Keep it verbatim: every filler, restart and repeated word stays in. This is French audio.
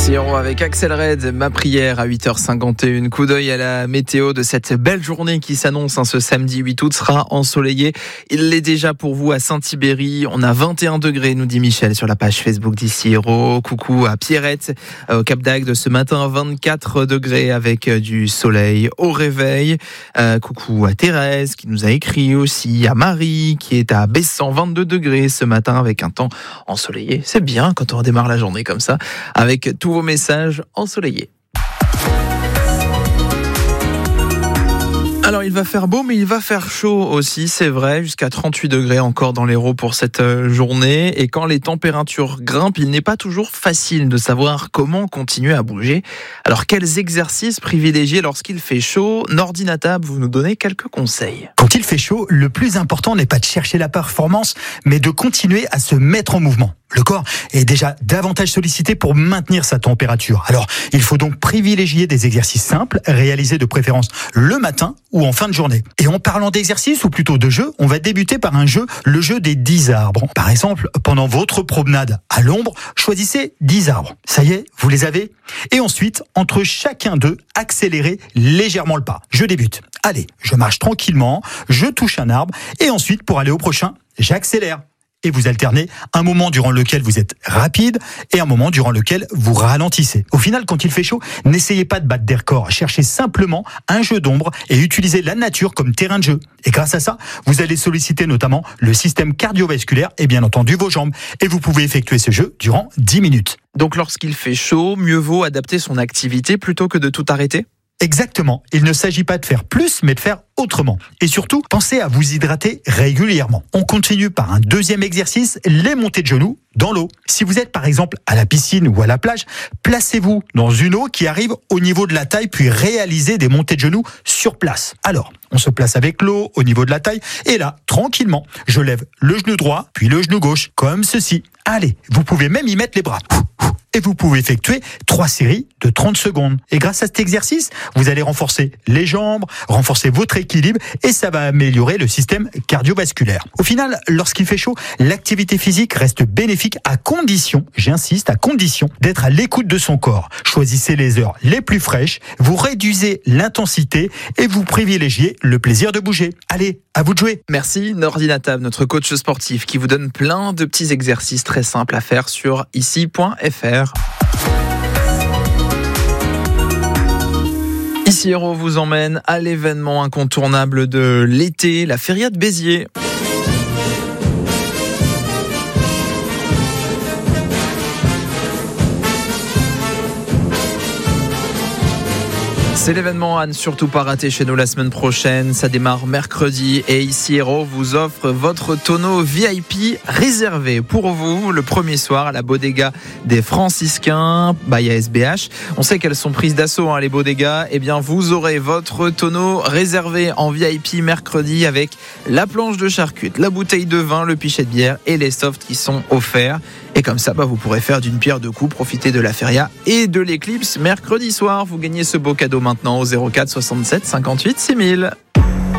Ici Héros avec Axel Red, ma prière à huit heures cinquante et un. Coup d'œil à la météo de cette belle journée qui s'annonce. Hein, ce samedi huit août sera ensoleillé. Il l'est déjà pour vous à Saint-Thibéry. On a vingt et un degrés, nous dit Michel sur la page Facebook d'Ici Héros. Coucou à Pierrette au Cap d'Agde ce matin, vingt-quatre degrés avec du soleil au réveil. Euh, coucou à Thérèse qui nous a écrit aussi, à Marie qui est à Bessan, vingt-deux degrés ce matin avec un temps ensoleillé. C'est bien quand on démarre la journée comme ça, avec tous vos messages ensoleillés. Alors il va faire beau mais il va faire chaud aussi, c'est vrai, jusqu'à trente-huit degrés encore dans l'Hérault pour cette journée. Et quand les températures grimpent, il n'est pas toujours facile de savoir comment continuer à bouger. Alors quels exercices privilégier lorsqu'il fait chaud? Nordinatable, vous nous donnez quelques conseils. Quand il fait chaud, le plus important n'est pas de chercher la performance, mais de continuer à se mettre en mouvement. Le corps est déjà davantage sollicité pour maintenir sa température. Alors, il faut donc privilégier des exercices simples, réalisés de préférence le matin ou en fin de journée. Et en parlant d'exercice, ou plutôt de jeu, on va débuter par un jeu, le jeu des dix arbres. Par exemple, pendant votre promenade à l'ombre, choisissez dix arbres. Ça y est, vous les avez? Et ensuite, entre chacun d'eux, accélérez légèrement le pas. Je débute. Allez, je marche tranquillement, je touche un arbre, et ensuite, pour aller au prochain, j'accélère. Et vous alternez un moment durant lequel vous êtes rapide et un moment durant lequel vous ralentissez. Au final, quand il fait chaud, n'essayez pas de battre des records. Cherchez simplement un jeu d'ombre et utilisez la nature comme terrain de jeu. Et grâce à ça, vous allez solliciter notamment le système cardiovasculaire et bien entendu vos jambes. Et vous pouvez effectuer ce jeu durant dix minutes. Donc lorsqu'il fait chaud, mieux vaut adapter son activité plutôt que de tout arrêter ? Exactement. Il ne s'agit pas de faire plus, mais de faire autrement. Et surtout, pensez à vous hydrater régulièrement. On continue par un deuxième exercice, les montées de genoux dans l'eau. Si vous êtes par exemple à la piscine ou à la plage, placez-vous dans une eau qui arrive au niveau de la taille, puis réalisez des montées de genoux sur place. Alors, on se place avec l'eau au niveau de la taille, et là, tranquillement, je lève le genou droit, puis le genou gauche, comme ceci. Allez, vous pouvez même y mettre les bras. Et vous pouvez effectuer trois séries de trente secondes. Et grâce à cet exercice, vous allez renforcer les jambes, renforcer votre équilibre et ça va améliorer le système cardiovasculaire. Au final, lorsqu'il fait chaud, l'activité physique reste bénéfique à condition, j'insiste, à condition d'être à l'écoute de son corps. Choisissez les heures les plus fraîches, vous réduisez l'intensité et vous privilégiez le plaisir de bouger. Allez, à vous de jouer. Merci Nordinatable, notre coach sportif qui vous donne plein de petits exercices très simples à faire sur ici point f r. Ici Héros vous emmène à l'événement incontournable de l'été, la Feria de Béziers. C'est l'événement à ne surtout pas rater chez nous la semaine prochaine. Ça démarre mercredi et Ici Héros vous offre votre tonneau V I P réservé pour vous le premier soir à la bodega des Franciscains by A S B H. On sait qu'elles sont prises d'assaut hein, les bodegas. Eh bien vous aurez votre tonneau réservé en V I P mercredi avec la planche de charcute, la bouteille de vin, le pichet de bière et les softs qui sont offerts. Et comme ça, bah, vous pourrez faire d'une pierre deux coups, profiter de la feria et de l'éclipse mercredi soir. Vous gagnez ce beau cadeau maintenant au zéro quatre soixante-sept cinquante-huit six mille.